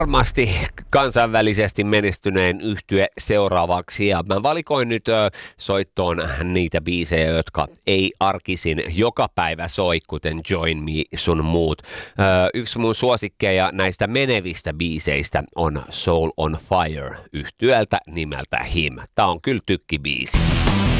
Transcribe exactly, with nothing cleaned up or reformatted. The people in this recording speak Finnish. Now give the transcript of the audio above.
varmasti kansainvälisesti menestyneen yhtye seuraavaksi. Ja mä valikoin nyt ö, soittoon niitä biisejä, jotka ei arkisin joka päivä soi, kuten Join Me sun muut. Ö, yksi mun suosikkeja näistä menevistä biiseistä on Soul on Fire yhtyeeltä nimeltä Him. Tää on kyllä tykkibiisi.